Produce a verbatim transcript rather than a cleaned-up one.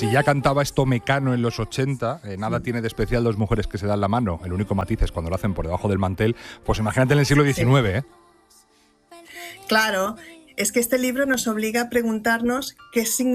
si ya cantaba esto Mecano en los ochenta, eh, nada tiene de especial dos mujeres que se dan la mano, el único matiz es cuando lo hacen por debajo del mantel, pues imagínate en el siglo diecinueve, ¿eh? Claro, es que este libro nos obliga a preguntarnos qué significa